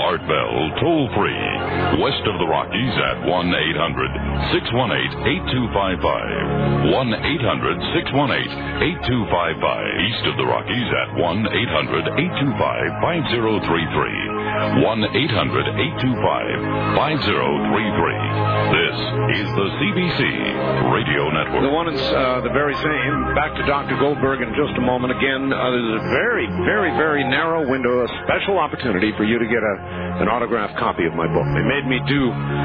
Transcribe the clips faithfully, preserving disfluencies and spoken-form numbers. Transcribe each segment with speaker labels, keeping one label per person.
Speaker 1: Art Bell, toll-free. West of the Rockies at one eight hundred six one eight eight two five five. one eight hundred six one eight eight two five five. East of the Rockies at one eight hundred eight two five five zero three three. one eight hundred eight two five five zero three three. This is the C B C Radio Network.
Speaker 2: The one is uh, the very same. Back to Doctor Goldberg in just a moment. Again, uh, there's a very, very, very narrow window, a special opportunity for you to get a, an autographed copy of my book. They made me do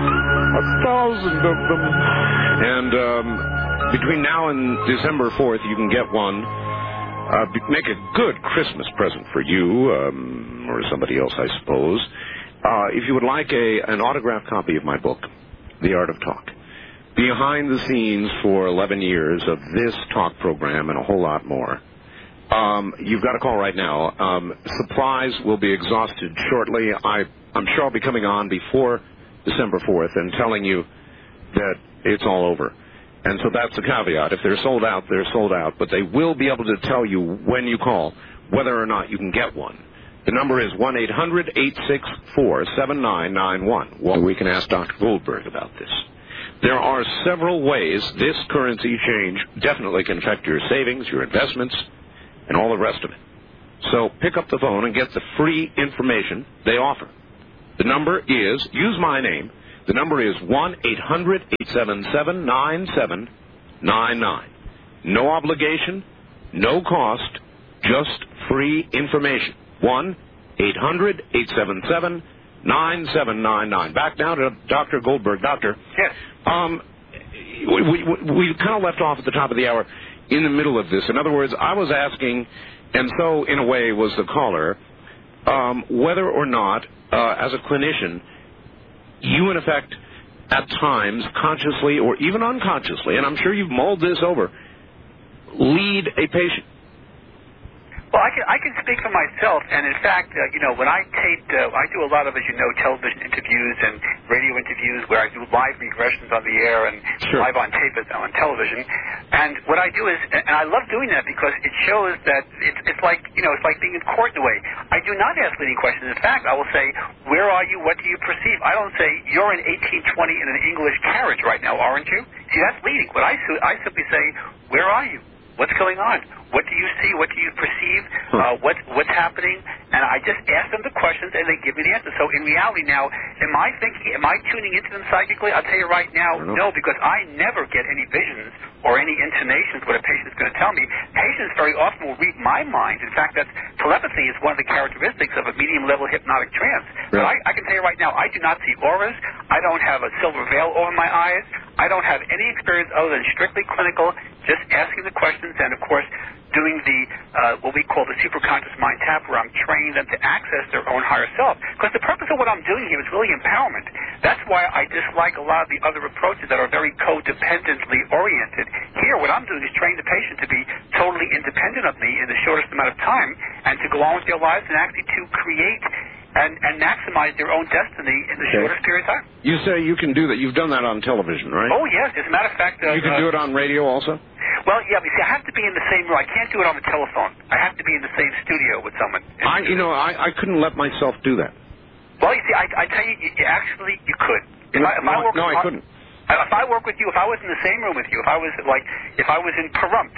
Speaker 2: a thousand of them. And um, between now and December fourth, you can get one. Uh, make a good Christmas present for you, um, or somebody else, I suppose. Uh, if you would like a an autographed copy of my book, The Art of Talk, behind the scenes for eleven years of this talk program and a whole lot more, um, you've got to call right now. Um, supplies will be exhausted shortly. I, I'm sure I'll be coming on before December fourth and telling you that it's all over. And so that's the caveat. If they're sold out, they're sold out. But they will be able to tell you when you call whether or not you can get one. The number is one eight hundred eight six four seven nine nine one. Well, we can ask Doctor Goldberg about this. There are several ways this currency change definitely can affect your savings, your investments, and all the rest of it. So pick up the phone and get the free information they offer. The number is, use my name, the number is one eight hundred eight seven seven nine seven nine nine. No obligation, no cost, just free information. one eight hundred eight seven seven nine seven nine nine. Back now to Doctor Goldberg. Doctor.
Speaker 3: Yes.
Speaker 2: Um, we, we, we kind of left off at the top of the hour in the middle of this. In other words, I was asking, and so in a way was the caller, um, whether or not, uh, as a clinician, you, in effect, at times, consciously or even unconsciously, and I'm sure you've mulled this over, lead a patient.
Speaker 3: Well, I can I can speak for myself, and in fact, uh, you know, when I tape, uh, I do a lot of, as you know, television interviews and radio interviews where I do live regressions on the air and
Speaker 2: sure.
Speaker 3: live on tape on television. And what I do is, and I love doing that because it shows that it's, it's like, you know, it's like being in court in a way. I do not ask leading questions. In fact, I will say, where are you? What do you perceive? I don't say, you're in eighteen twenty in an English carriage right now, aren't you? See, that's leading. What I, I simply say, where are you? What's going on? What do you see? What do you perceive? Uh, what, what's happening? And I just ask them the questions, and they give me the answer. So in reality now, am I thinking, am I tuning into them psychically? I'll tell you right now, no, because I never get any visions or any intonations what a patient's going to tell me. Patients very often will read my mind. In fact, that's, telepathy is one of the characteristics of a medium-level hypnotic trance. Right. But I, I can tell you right now, I do not see auras. I don't have a silver veil over my eyes. I don't have any experience other than strictly clinical, just asking the questions and, of course, doing the, uh, what we call the superconscious mind tap, where I'm training them to access their own higher self. Because the purpose of what I'm doing here is really empowerment. That's why I dislike a lot of the other approaches that are very codependently oriented. Here, what I'm doing is training the patient to be totally independent of me in the shortest amount of time and to go on with their lives and actually to create and, and maximize their own destiny in the okay. shortest period of time.
Speaker 2: You say you can do that. You've done that on television, right?
Speaker 3: Oh, yes. As a matter of fact... Uh,
Speaker 2: you can
Speaker 3: uh,
Speaker 2: do it on radio also?
Speaker 3: Well, yeah, but see, I have to be in the same room. I can't do it on the telephone. I have to be in the same studio with someone.
Speaker 2: I, you know, I, I couldn't let myself do that.
Speaker 3: Well, you see, I, I tell you, you, you actually, you could. If
Speaker 2: no,
Speaker 3: I, if
Speaker 2: no,
Speaker 3: I work
Speaker 2: no
Speaker 3: with,
Speaker 2: I couldn't.
Speaker 3: If I work with you, if I was in the same room with you, if I was, like, if I was in Pahrump,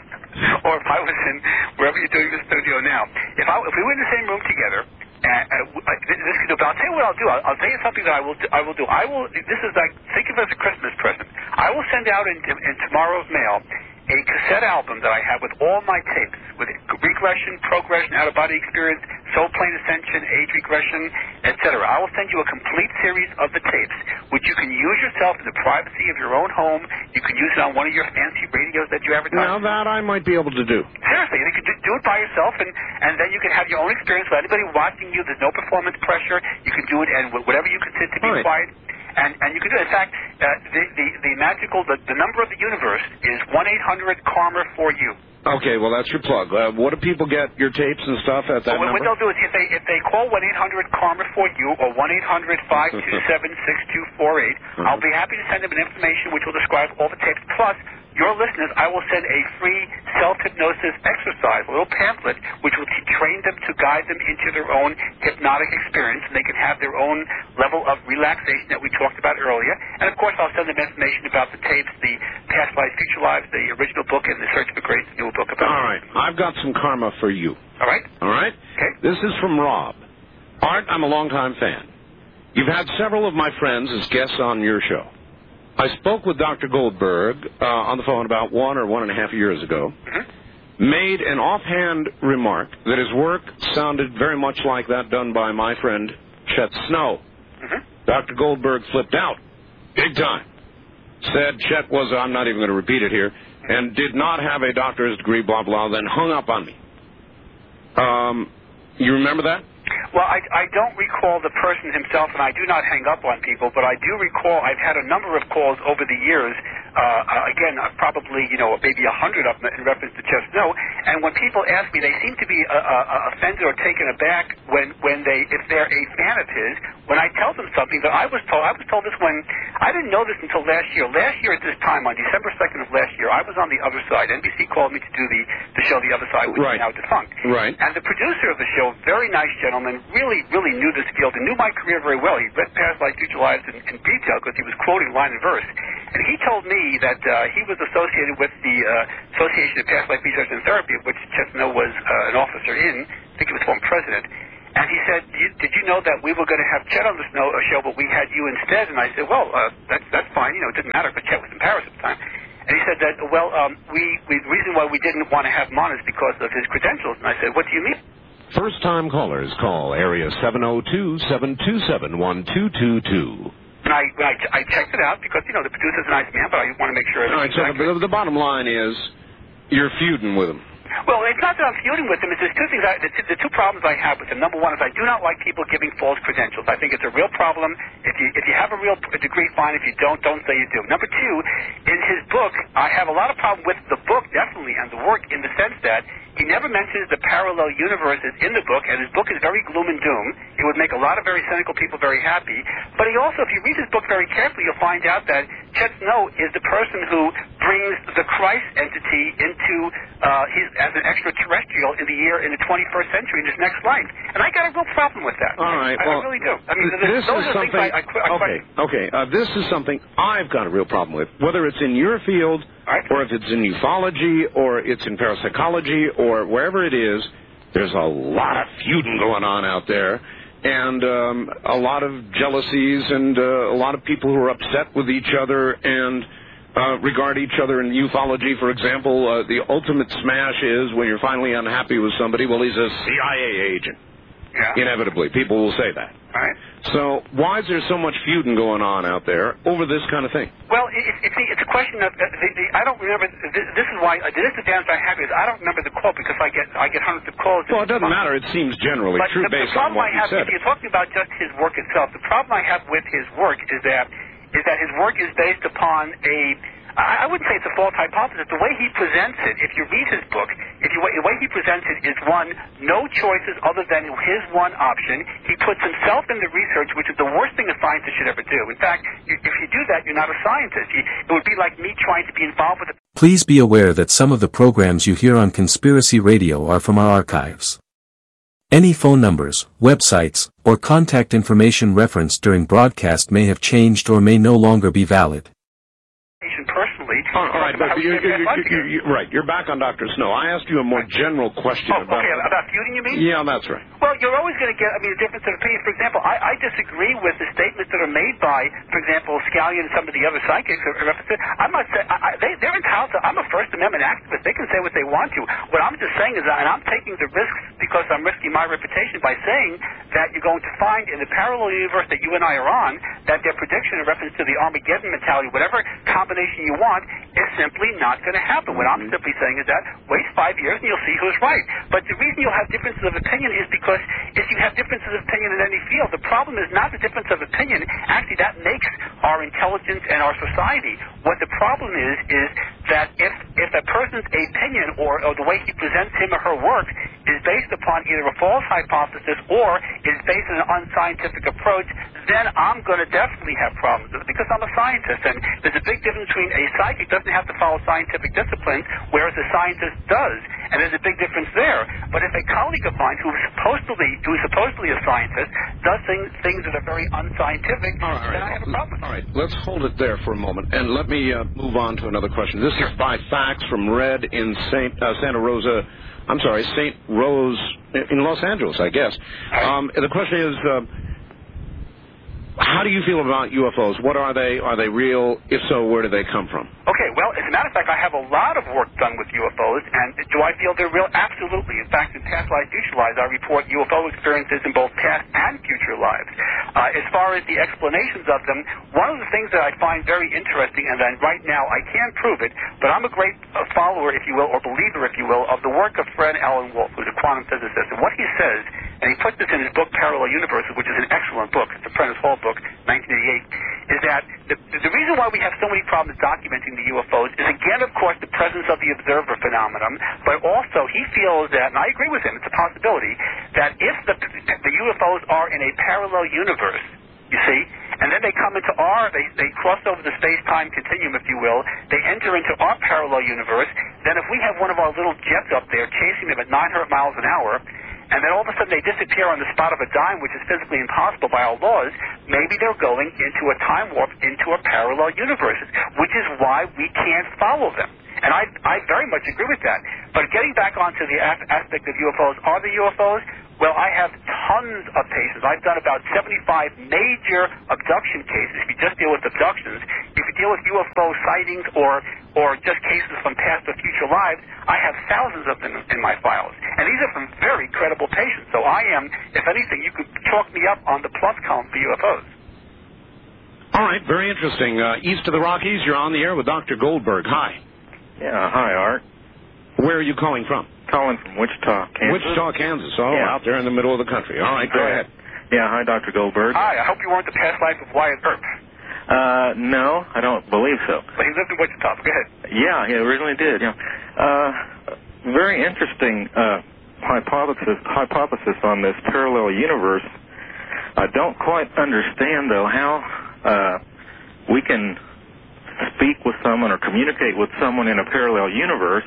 Speaker 3: or if I was in wherever you're doing the studio now, if, I, if we were in the same room together, Uh, uh, this could do, but I'll tell you what I'll do. I'll, I'll tell you something that I will. Do, I will do. I will. This is like, think of it as a Christmas present. I will send out in, in tomorrow's mail a cassette album that I have with all my tapes, with regression, progression, out-of-body experience, soul plane ascension, age regression, et cetera. I will send you a complete series of the tapes, which you can use yourself in the privacy of your own home. You can use it on one of your fancy radios that you advertise.
Speaker 2: Now that I might be able to do.
Speaker 3: Seriously, and you can do, do it by yourself, and, and then you can have your own experience with anybody watching you. There's no performance pressure. You can do it, and whatever you consider to be
Speaker 2: right.
Speaker 3: quiet. And, and you can do it. In fact, uh, the, the, the magical, the, the number of the universe is one eight hundred karma for you.
Speaker 2: Okay, well, that's your plug. Uh, what do people get your tapes and stuff at that
Speaker 3: well,
Speaker 2: number?
Speaker 3: What they'll do is if they if they call one eight hundred karma for you or one eight hundred five two seven six two four eight, I'll be happy to send them an information which will describe all the tapes. Plus, your listeners, I will send a free self-hypnosis exercise, a little pamphlet, which will train them to guide them into their own hypnotic experience, and they can have their own level of relaxation that we talked about earlier. And, of course, I'll send them information about the tapes, the Past Lives, Future Lives, the original book, and the Search for Grace, the new book about
Speaker 2: All right. I've got some karma for you.
Speaker 3: All right.
Speaker 2: All right?
Speaker 3: Okay.
Speaker 2: This is from Rob. Art, I'm a longtime fan. You've had several of my friends as guests on your show. I spoke with Doctor Goldberg uh, on the phone about one or one and a half years ago, mm-hmm. made an offhand remark that his work sounded very much like that done by my friend Chet Snow. Mm-hmm. Doctor Goldberg flipped out, big time. Said Chet was, I'm not even going to repeat it here, and did not have a doctor's degree, blah, blah, then hung up on me. Um, you remember that?
Speaker 3: Well, I, I don't recall the person himself, and I do not hang up on people, but I do recall I've had a number of calls over the years, uh, again, uh, probably, you know, maybe a hundred of them in reference to Chet Snow, and when people ask me, they seem to be uh, uh, offended or taken aback when, when they, if they're a fan of his, when I tell them something that I was told, I was told this when, I didn't know this until last year. Last year at this time, on December second of last year, I was on the other side. N B C called me to do the, the show The Other Side, which
Speaker 2: right.
Speaker 3: is now defunct.
Speaker 2: Right.
Speaker 3: And the producer of the show, very nice gentleman, really, really knew this field and knew my career very well. He read Past Lives, Future Lives in, in detail because he was quoting line and verse. And he told me that uh, he was associated with the uh, Association of Past Life Research and Therapy, of which Chet Snow was uh, an officer in. I think he was former president. And he said, did you know that we were going to have Chet on the snow, uh, show, but we had you instead? And I said, well, uh, that's, that's fine. You know, it didn't matter because Chet was in Paris at the time. And he said that, well, um, we, we, the reason why we didn't want to have him on is because of his credentials. And I said, what do you mean?
Speaker 4: First-time callers call area seven oh two, seven two seven, one two two two.
Speaker 3: And I, I, I checked it out because, you know, the producer's a nice man, but I want to make sure...
Speaker 2: All right, so the, the bottom line is you're feuding with him.
Speaker 3: Well, it's not that I'm feuding with them. It's there's two things. I, the, the two problems I have with them. Number one is I do not like people giving false credentials. I think it's a real problem. If you if you have a real degree, fine. If you don't, don't say you do. Number two, in his book, I have a lot of problem with the book, definitely, and the work in the sense that he never mentions the parallel universes in the book, and his book is very gloom and doom. It would make a lot of very cynical people very happy. But he also, if you read his book very carefully, you'll find out that Chet Snow is the person who brings the Christ entity into uh, his as an extraterrestrial in the year in the twenty-first century in his next life. And I got a real problem with that.
Speaker 2: All right.
Speaker 3: I,
Speaker 2: well,
Speaker 3: I really do. I mean,
Speaker 2: this
Speaker 3: those
Speaker 2: is
Speaker 3: are
Speaker 2: something.
Speaker 3: things I, I, I,
Speaker 2: okay. Okay. Uh, this is something I've got a real problem with. Whether it's in your field,
Speaker 3: right.
Speaker 2: or if it's in ufology, or it's in parapsychology, or wherever it is, there's a lot of feuding going on out there. And um, a lot of jealousies, and uh, a lot of people who are upset with each other and uh, regard each other in ufology. For example, uh, the ultimate smash is when you're finally unhappy with somebody, well, he's a C I A agent.
Speaker 3: Yeah.
Speaker 2: Inevitably, people will say that.
Speaker 3: All right.
Speaker 2: So why is there so much feuding going on out there over this kind of thing?
Speaker 3: Well, it, it, it's a question of uh, the, the, I don't remember. This, this is why uh, the disadvantage I have is I don't remember the call because I get I get hundreds of calls.
Speaker 2: Well, it doesn't matter. It seems generally
Speaker 3: but
Speaker 2: true
Speaker 3: the,
Speaker 2: based
Speaker 3: the
Speaker 2: on
Speaker 3: problem
Speaker 2: what
Speaker 3: I
Speaker 2: you
Speaker 3: have,
Speaker 2: said.
Speaker 3: if you're talking about just his work itself, the problem I have with his work is that is that his work is based upon a. I wouldn't say it's a false hypothesis. The way he presents it, if you read his book, if you, the way he presents it is, one, no choices other than his one option. He puts himself in the research, which is the worst thing a scientist should ever do. In fact, if you do that, you're not a scientist. It would be like me trying to be involved with the...
Speaker 5: Please be aware that some of the programs you hear on Conspiracy Radio are from our archives. Any phone numbers, websites, or contact information referenced during broadcast may have changed or may no longer be valid.
Speaker 3: Personally,
Speaker 2: all right, but you, you, you, you, right, you're back on Doctor Snow. I asked you a more general question
Speaker 3: oh,
Speaker 2: about...
Speaker 3: okay, about feuding, you mean?
Speaker 2: Yeah, that's right.
Speaker 3: Well, you're always going to get, I mean, a difference of opinion. For example, I, I disagree with the statements that are made by, for example, Scallion and some of the other psychics. I'm not saying, I, I, they, they're entitled to, I'm a First Amendment activist. They can say what they want to. What I'm just saying is, and I'm taking the risks because I'm risking my reputation by saying that you're going to find in the parallel universe that you and I are on, that their prediction in reference to the Armageddon mentality, whatever combination you want, is simply not going to happen. What I'm simply saying is that wait five years and you'll see who's right. But the reason you'll have differences of opinion is because if you have differences of opinion in any field, the problem is not the difference of opinion. Actually, that makes our intelligence and our society. What the problem is, is that if if a person's opinion or, or the way he presents him or her work is based upon either a false hypothesis or is based on an unscientific approach, then I'm going to definitely have problems with it because I'm a scientist. And there's a big difference between a psychic doesn't have to follow scientific disciplines, whereas a scientist does. And there's a big difference there. But if a colleague of mine who's supposedly, who's supposedly a scientist does things, things that are very unscientific,
Speaker 2: all right,
Speaker 3: then I have a problem.
Speaker 2: All right, let's hold it there for a moment. And let me uh, move on to another question. This is by fax from Red in Saint uh, Santa Rosa. I'm sorry, Saint Rose in Los Angeles, I guess. Um, the question is, uh, how do you feel about U F Os? What are they? Are they real? If so, where do they come from?
Speaker 3: Okay, well, as a matter of fact, I have a lot of work done with U F Os, and do I feel they're real? Absolutely. In fact, in Past Lives, Future Lives, I report U F O experiences in both past and future lives. Uh, as far as the explanations of them, one of the things that I find very interesting, and then right now I can't prove it, but I'm a great uh, follower, if you will, or believer, if you will, of the work of Fred Alan Wolf, who's a quantum physicist. And what he says, and he puts this in his book, Parallel Universes, which is an excellent book, it's a Prentice Hall book, nineteen eighty-eight, is that the, the reason why we have so many problems documenting the U F Os is, again, of course, the presence of the observer phenomenon, but also he feels that, and I agree with him, it's a possibility, that if the, the U F Os are in a parallel universe, you see, and then they come into our, they, they cross over the space-time continuum, if you will, they enter into our parallel universe, then if we have one of our little jets up there chasing them at nine hundred miles an hour, and then all of a sudden they disappear on the spot of a dime, which is physically impossible by our laws, maybe they're going into a time warp into a parallel universe, which is why we can't follow them. And I, I very much agree with that. But getting back onto the aspect of U F Os, are the U F Os? Well, I have tons of patients. I've done about seventy-five major abduction cases. If you just deal with abductions, if you deal with U F O sightings or or just cases from past or future lives, I have thousands of them in my files. And these are from very credible patients. So I am, if anything, you could chalk me up on the plus column for U F Os.
Speaker 2: All right, very interesting. Uh, east of the Rockies, you're on the air with Doctor Goldberg. Hi.
Speaker 6: Yeah, hi, Art.
Speaker 2: Where are you calling from?
Speaker 6: Calling from Wichita, Kansas.
Speaker 2: Wichita, Kansas. Oh,
Speaker 6: yeah.
Speaker 2: Out there in the middle of the country. All right, go ahead.
Speaker 6: Yeah, hi, Doctor Goldberg.
Speaker 3: Hi, I hope you weren't the past life of Wyatt Earp.
Speaker 6: Uh, no, I don't believe so.
Speaker 3: But he lived in Wichita. Go ahead.
Speaker 6: Yeah, he originally did, yeah. Uh, very interesting uh, hypothesis, hypothesis on this parallel universe. I don't quite understand, though, how uh, we can speak with someone or communicate with someone in a parallel universe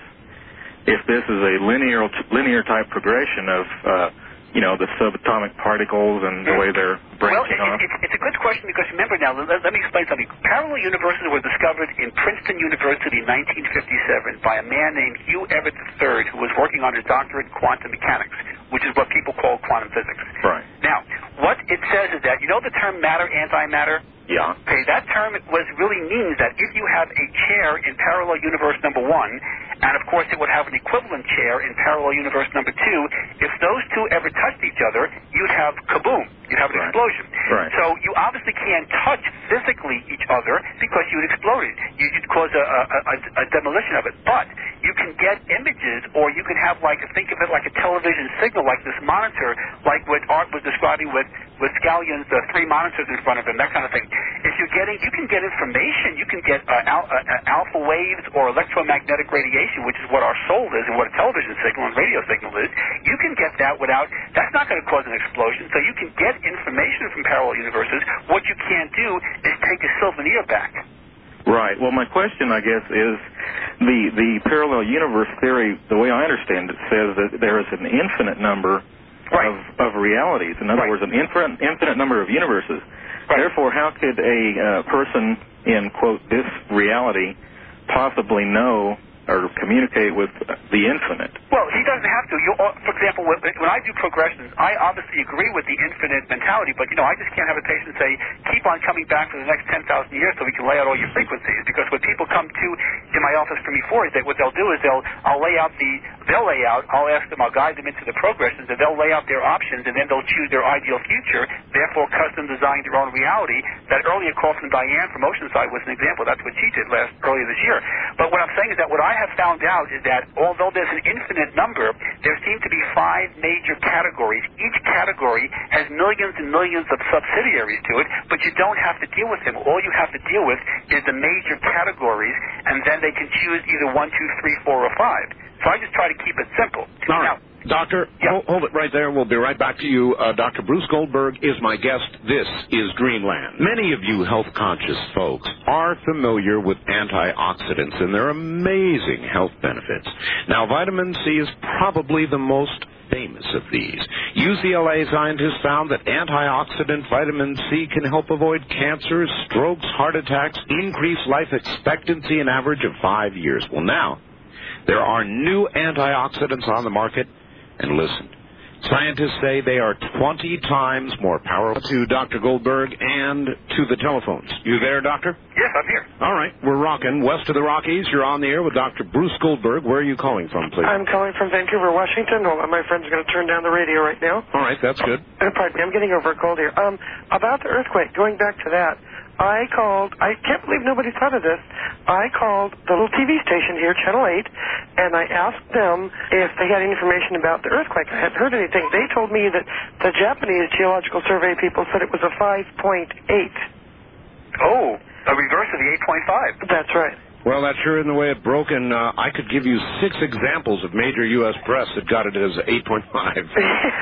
Speaker 6: if this is a linear linear type progression of, uh, you know, the subatomic particles and the way they're branching
Speaker 3: well,
Speaker 6: off.
Speaker 3: It, it, it's a good question because remember now, let, let me explain something. Parallel universes were discovered in Princeton University in nineteen fifty-seven by a man named Hugh Everett the third, who was working on his doctorate in quantum mechanics, which is what people call quantum physics.
Speaker 6: Right.
Speaker 3: Now, what it says is that, you know the term matter, antimatter?
Speaker 6: Yeah.
Speaker 3: Okay, that term was really means that if you have a chair in parallel universe number one, and of course it would have an equivalent chair in parallel universe number two, if those two ever touched each other, you'd have kaboom. You'd have an
Speaker 6: Right.
Speaker 3: explosion.
Speaker 6: Right.
Speaker 3: So you obviously can't touch physically each other because you'd explode it. You'd cause a, a, a, a demolition of it. But you can get images, or you can have, like, think of it like a television signal, like this monitor, like what Art was describing with, with Scallion's uh, three monitors in front of him, that kind of thing. If you're getting, you can get information. You can get uh, al- uh, alpha waves or electromagnetic radiation, which is what our soul is and what a television signal and radio signal is. You can get that without, that's not going to cause an explosion. So you can get information from parallel universes. What you can't do is take a souvenir back.
Speaker 6: Right. Well, my question, I guess, is the the parallel universe theory, the way I understand it, says that there is an infinite number
Speaker 3: Right.
Speaker 6: of, of realities. In other
Speaker 3: Right.
Speaker 6: words, an infinite, infinite number of universes.
Speaker 3: Right.
Speaker 6: Therefore, how could a uh, person in, quote, this reality possibly know or communicate with the infinite?
Speaker 3: Well, he doesn't have to. You, for example, when, when I do progressions, I obviously agree with the infinite mentality, but, you know, I just can't have a patient say, keep on coming back for the next ten thousand years so we can lay out all your frequencies. Because when people come to in my office for me for is that what they'll do is they'll, I'll lay out the, they'll lay out, I'll ask them, I'll guide them into the progressions, and they'll lay out their options, and then they'll choose their ideal future, therefore custom design their own reality. That earlier call from Diane from Oceanside was an example. That's what she did last, earlier this year. But what I'm saying is that what I have found out is that although there's an infinite number, there seem to be five major categories. Each category has no millions and millions of subsidiaries to it, but you don't have to deal with them. All you have to deal with is the major categories, and then they can choose either one, two, three, four, or five. So I just try to keep it simple.
Speaker 2: All right.
Speaker 3: Now,
Speaker 2: Doctor,
Speaker 3: yeah.
Speaker 2: hold, hold it right there. We'll be right back to you. Uh, Doctor Bruce Goldberg is my guest. This is Dreamland. Many of you health-conscious folks are familiar with antioxidants and their amazing health benefits. Now, vitamin C is probably the most famous of these. U C L A scientists found that antioxidant vitamin C can help avoid cancers, strokes, heart attacks, increase life expectancy an average of five years. Well, now, there are new antioxidants on the market. And listen, scientists say they are twenty times more powerful. To Doctor Goldberg and to the telephones. You there, Doctor?
Speaker 3: yes, I'm here.
Speaker 2: All right, we're rocking. West of the Rockies, you're on the air with Doctor Bruce Goldberg. Where are you calling from, please?
Speaker 7: I'm calling from Vancouver, Washington. Hold on, my friend's going to turn down the radio right now.
Speaker 2: All right, that's good.
Speaker 7: Uh, pardon me, I'm getting over a cold here. Um, about the earthquake, going back to that, I called, I can't believe nobody thought of this, I called the little T V station here, Channel eight, and I asked them if they had any information about the earthquake. I hadn't heard anything. They told me that the Japanese Geological Survey people said it was a five point eight.
Speaker 3: Oh, a reverse of the eight point five.
Speaker 7: That's right.
Speaker 2: Well, that's sure in the way it broke, and uh, I could give you six examples of major U S press that got it as eight point five.
Speaker 3: Maybe,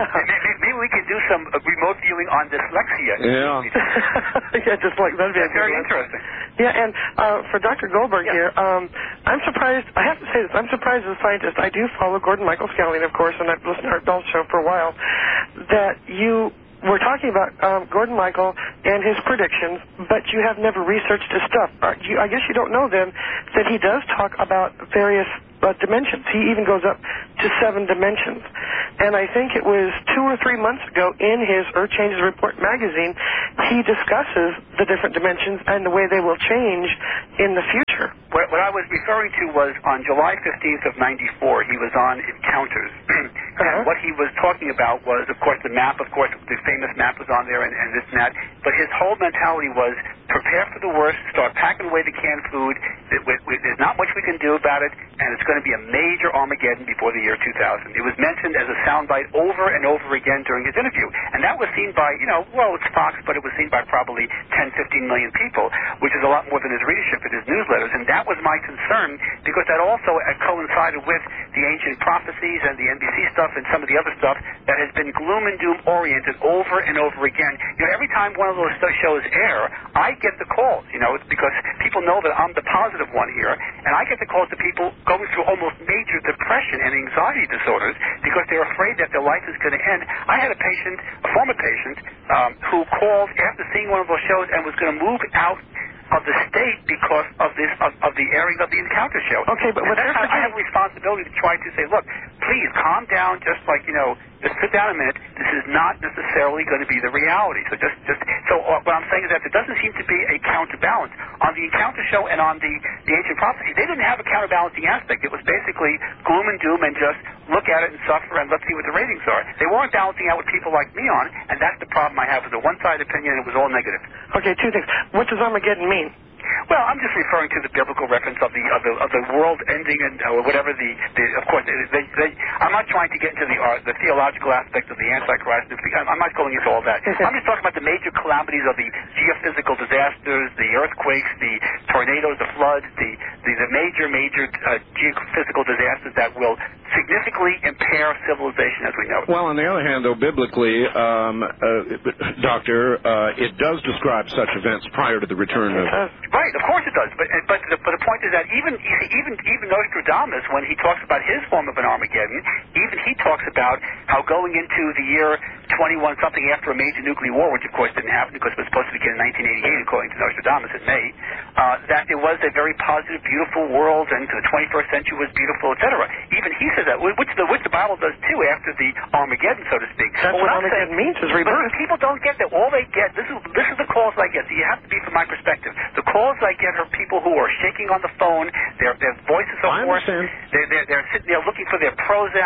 Speaker 3: maybe we could do some uh, remote viewing on dyslexia.
Speaker 2: Yeah.
Speaker 7: Yeah, just like that'd be a
Speaker 3: Very
Speaker 7: good one.
Speaker 3: interesting.
Speaker 7: Yeah, and uh, for Doctor Goldberg
Speaker 3: Yeah.
Speaker 7: here, um, I'm surprised, I have to say this, I'm surprised as a scientist, I do follow Gordon Michael Scallion, of course, and I've listened to our adult show for a while, that you were talking about um, Gordon Michael and his predictions, but you have never researched his stuff. Uh, you, I guess you don't know then that he does talk about various uh, dimensions. He even goes up to seven dimensions. And I think it was two or three months ago in his Earth Changes Report magazine, he discusses the different dimensions and the way they will change in the future.
Speaker 3: What, what I was referring to was on July fifteenth of ninety-four, he was on Encounters.
Speaker 7: Uh-huh.
Speaker 3: And what he was talking about was, of course, the map, of course, the famous map was on there and, and this and that. But his whole mentality was prepare for the worst, start packing away the canned food. It, we, we, there's not much we can do about it, and it's going to be a major Armageddon before the year two thousand. It was mentioned as a soundbite over and over again during his interview. And that was seen by, you know, well, it's Fox, but it was seen by probably ten, fifteen million people, which is a lot more than his readership in his newsletters. And that was my concern, because that also coincided with the ancient prophecies and the N B C stuff and some of the other stuff that has been gloom and doom oriented over and over again. You know, every time one of those shows air, I get the calls, you know, because people know that I'm the positive one here, and I get the calls to people going through almost major depression and anxiety disorders because they're afraid that their life is going to end. I had a patient, a former patient, um, who called after seeing one of those shows and was going to move out of the state because of this of, of the airing of the Encounter show.
Speaker 7: Okay, but
Speaker 3: And
Speaker 7: with
Speaker 3: that's how I have a responsibility to try to say, look, please calm down, just like, you know, just sit down a minute. This is not necessarily going to be the reality. So just, just so uh, what I'm saying is that there doesn't seem to be a counterbalance. On the Encounter show and on the, the Ancient Prophecy, they didn't have a counterbalancing aspect. It was basically gloom and doom and just look at it and suffer and let's see what the ratings are. They weren't balancing out with people like me on, and that's the problem I have with the one-sided opinion, and it was all negative.
Speaker 7: Okay, two things. What does Armageddon mean?
Speaker 3: Well, I'm just referring to the biblical reference of the of the, of the world ending and or whatever the, the of course they, they, I'm not trying to get into the uh, the theological aspect of the Antichrist. I'm not going into all that. I'm just talking about the major calamities of the geophysical disasters, the earthquakes, the tornadoes, the floods, the the, the major major uh, geophysical disasters that will significantly impair civilization as we know it.
Speaker 2: Well, on the other hand, though, biblically, um, uh, Doctor, uh, it does describe such events prior to the return of...
Speaker 3: Right, of course it does. But but the, but the point is that even even even Nostradamus, when he talks about his form of an Armageddon, even he talks about how going into the year twenty-one something after a major nuclear war, which of course didn't happen because it was supposed to begin in nineteen eighty-eight, according to Nostradamus in May, uh, that there was a very positive, beautiful world, and the twenty-first century was beautiful, et cetera. Even he says that, which the which the Bible does too after the Armageddon, so to speak.
Speaker 7: That's
Speaker 3: but
Speaker 7: what
Speaker 3: I'm
Speaker 7: Armageddon
Speaker 3: saying,
Speaker 7: means, is
Speaker 3: but
Speaker 7: rebirth.
Speaker 3: people don't get that. All they get, this is this is the calls I get. So you have to be from my perspective. The calls I get are people who are shaking on the phone. Their their voices are
Speaker 2: I
Speaker 3: hoarse.
Speaker 2: understand.
Speaker 3: They're, they're they're sitting there looking for their Prozac.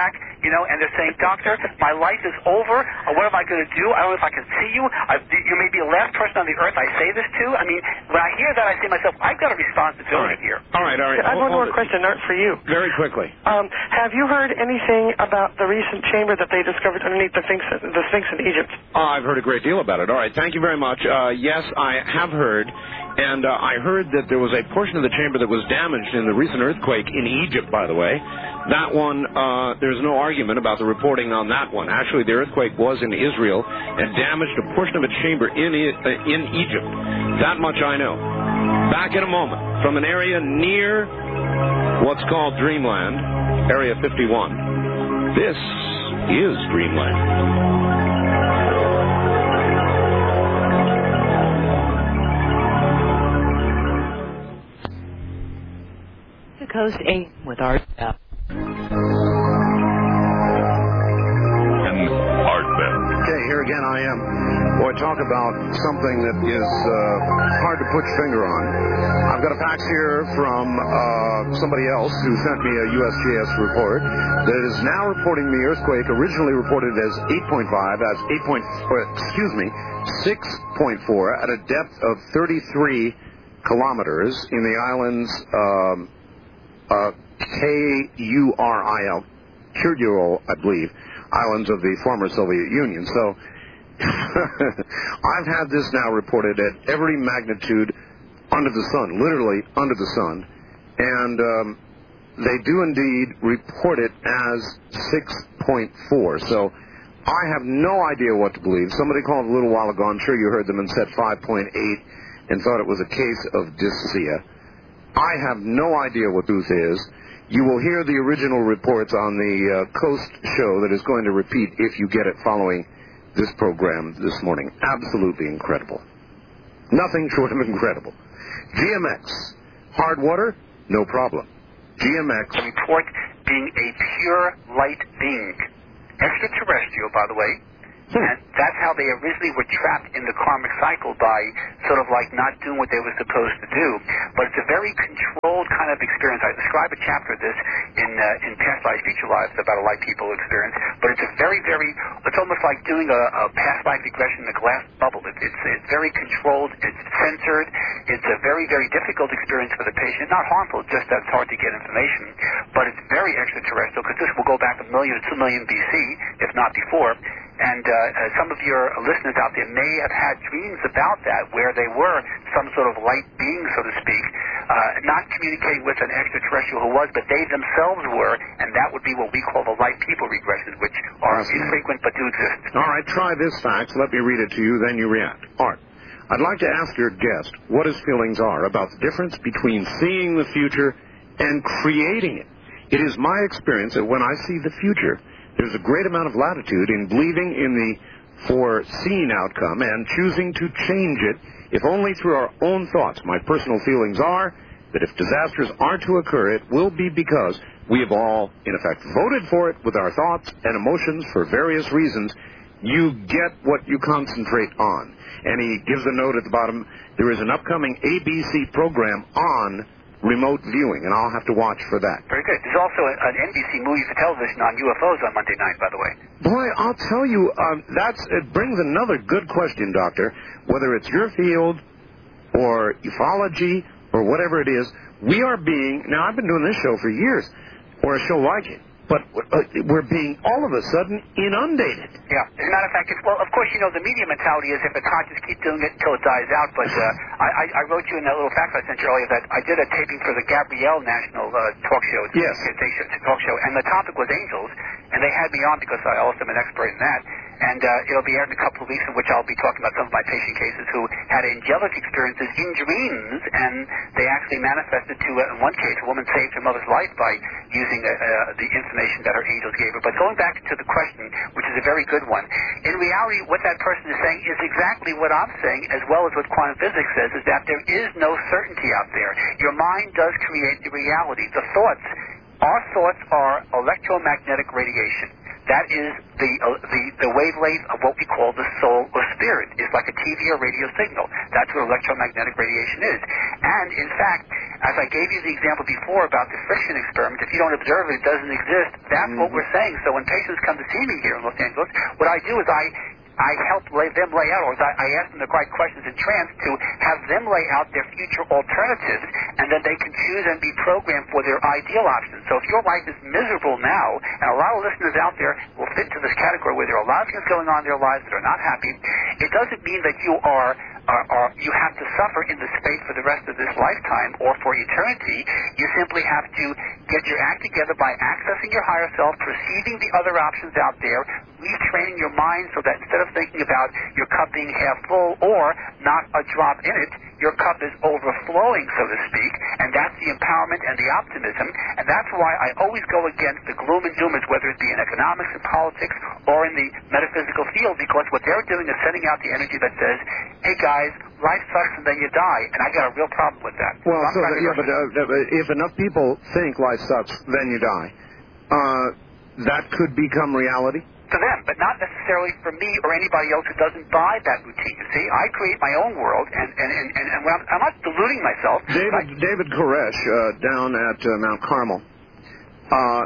Speaker 3: you know, and they're saying, doctor, my life is over. Uh, what am I going to do? I don't know if I can see you. I, you may be the last person on the earth I say this to. I mean, when I hear that, I say to myself, I've got a responsibility here.
Speaker 2: All right, all right.
Speaker 7: I have one more question, Art, for you.
Speaker 2: Very quickly.
Speaker 7: Um, have you heard anything about the recent chamber that they discovered underneath the Sphinx, the Sphinx in Egypt?
Speaker 2: Oh, I've heard a great deal about it. All right, thank you very much. Uh, yes, I have heard, and uh, I heard that there was a portion of the chamber that was damaged in the recent earthquake in Egypt, by the way. That one, uh, there's no argument about the reporting on that one. Actually, the earthquake was in Israel and damaged a portion of its chamber in, uh, in Egypt. That much I know. Back in a moment, from an area near what's called Dreamland, Area fifty-one. This is Dreamland.
Speaker 8: Coast eight with Art Bell.
Speaker 1: Art Bell.
Speaker 2: Okay, here again I am. Boy, talk about something that is uh, hard to put your finger on. I've got a fax here from uh, somebody else who sent me a U S G S report that is now reporting the earthquake originally reported as eight point five, as eight point, uh, excuse me, six point four at a depth of thirty-three kilometers in the islands. Um, Uh, K U R I L, Kuril, I believe, islands of the former Soviet Union. So I've had this now reported at every magnitude under the sun, literally under the sun, and um, they do indeed report it as six point four. So I have no idea what to believe. Somebody called a little while ago, I'm sure you heard them, and said five point eight and thought it was a case of dyspsia. I have no idea what truth is. You will hear the original reports on the uh, Coast show that is going to repeat if you get it following this program this morning. Absolutely incredible. Nothing short of incredible. G M X. Hard water? No problem. G M X.
Speaker 3: The report being a pure light being. Extraterrestrial, by the way. And that's how they originally were trapped in the karmic cycle, by sort of like not doing what they were supposed to do. But it's a very controlled kind of experience. I describe a chapter of this in uh, in Past Lives, Future Lives about a light people experience. But it's a very, very, it's almost like doing a, a past life regression in a glass bubble. It, it's, it's very controlled. It's censored. It's a very, very difficult experience for the patient. Not harmful, just that it's hard to get information. But it's very extraterrestrial, because this will go back a million or two million B C, if not before. And uh, uh, some of your listeners out there may have had dreams about that, where they were some sort of light being, so to speak, uh, not communicating with an extraterrestrial who was, but they themselves were, and that would be what we call the light people regressions, which are infrequent but do exist.
Speaker 2: All right, try this fact. Let me read it to you, then you react. Art, I'd like to ask your guest what his feelings are about the difference between seeing the future and creating it. It is my experience that when I see the future, there's a great amount of latitude in believing in the foreseen outcome and choosing to change it, if only through our own thoughts. My personal feelings are that if disasters are to occur, it will be because we have all, in effect, voted for it with our thoughts and emotions for various reasons. You get what you concentrate on. And he gives a note at the bottom. There is an upcoming A B C program on remote viewing, and I'll have to watch for that.
Speaker 3: Very good. There's also an N B C movie for television on U F Os on Monday night, by the way.
Speaker 2: Boy, I'll tell you, um, that's it brings another good question, Doctor. Whether it's your field or ufology or whatever it is, we are being, now I've been doing this show for years, or a show like it, but uh, we're being all of a sudden inundated.
Speaker 3: Yeah. As a matter of fact, it's, well, of course, you know, the media mentality is if it's hot, just keep doing it until it dies out. But uh, I, I wrote you in that little fax I sent you earlier that I did a taping for the Gabrielle National uh, talk show. It's
Speaker 2: yes.
Speaker 3: A, a talk show. And the topic was angels. And they had me on because I also am an expert in that. And uh, it'll be aired in a couple of weeks, in which I'll be talking about some of my patient cases who had angelic experiences in dreams, and they actually manifested to, uh, in one case, a woman saved her mother's life by using uh, uh, the information that her angels gave her. But going back to the question, which is a very good one, in reality, what that person is saying is exactly what I'm saying, as well as what quantum physics says, is that there is no certainty out there. Your mind does create the reality. The thoughts, our thoughts are electromagnetic radiation. That is the, uh, the the wavelength of what we call the soul or spirit. It's like a T V or radio signal. That's what electromagnetic radiation is. And, in fact, as I gave you the example before about the friction experiment, if you don't observe it, it doesn't exist. That's mm-hmm. what we're saying. So when patients come to see me here in Los Angeles, what I do is I I help lay them lay out, or I, I ask them the right questions in trance to have them lay out their future alternatives, and then they can choose and be programmed for their ideal options. So if your life is miserable now, and a lot of listeners out there will fit into this category where there are a lot of things going on in their lives that are not happy, it doesn't mean that you are Are, are, you have to suffer in the space for the rest of this lifetime or for eternity. You simply have to get your act together by accessing your higher self, perceiving the other options out there, retraining your mind so that instead of thinking about your cup being half full or not a drop in it, your cup is overflowing, so to speak, and that's the empowerment and the optimism, and that's why I always go against the gloom and doomers, whether it be in economics and politics or in the metaphysical field, because what they're doing is sending out the energy that says, hey guys, life sucks and then you die, and I got a real problem with that.
Speaker 2: Well,
Speaker 3: so
Speaker 2: so that, yeah, but uh, if enough people think life sucks, then you die, uh, that could become reality?
Speaker 3: To them, but not necessarily for me or anybody else who doesn't buy that routine. You see, I create my own world, and and and, and, and when I'm, I'm not deluding myself.
Speaker 2: David
Speaker 3: I,
Speaker 2: David Koresh uh, down at uh, Mount Carmel, uh,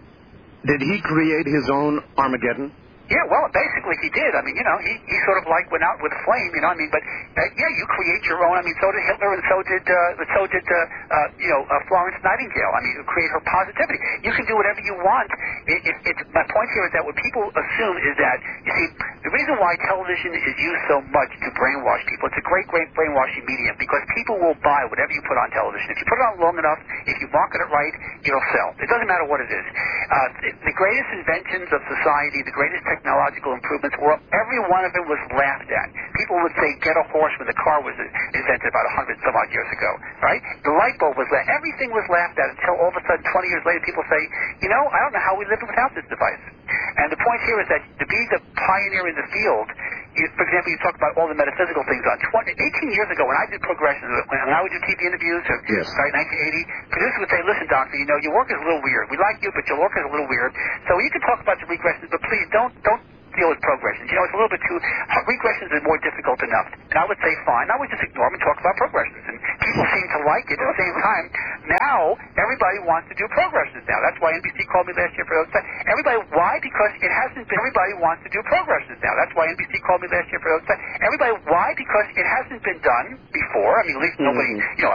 Speaker 2: did he create his own Armageddon?
Speaker 3: Yeah, well, basically he did. I mean, you know, he, he sort of like went out with flame, you know. I mean, but uh, yeah, you create your own. I mean, so did Hitler, and so did uh, so did uh, uh, you know uh, Florence Nightingale. I mean, you create her positivity. You can do whatever you want. It, it, it, my point here is that what people assume is that, you see, the reason why television is used so much to brainwash people, it's a great, great brainwashing medium because people will buy whatever you put on television. If you put it on long enough, if you market it right, it'll sell. It doesn't matter what it is. Uh, the, the greatest inventions of society, the greatest technological improvements were, every one of them was laughed at. People would say, get a horse when the car was invented about a hundred some odd years ago, right? The light bulb was laughed. Everything was laughed at until all of a sudden, twenty years later, people say, you know, I don't know how we lived without this device. And the point here is that to be the pioneer in the field, you, for example, you talk about all the metaphysical things on twenty, eighteen years ago when I did progressions, when I would do T V interviews, or,
Speaker 2: yes.
Speaker 3: right, nineteen eighty, producers would say, listen, doctor, you know, your work is a little weird. We like you, but your work is a little weird. So you can talk about the regressions, but please don't, don't deal with progressions. You know, it's a little bit too, regressions is more difficult enough. And I would say, fine, I would just ignore them and talk about progressions. And people seem to like it. At the same time, now everybody wants to do progressions now. That's why N B C called me last year for those. Everybody, why? Because it hasn't been, everybody wants to do progressions now. That's why N B C called me last year for those. Everybody, why? Because it hasn't been done before. I mean, at least nobody, you know,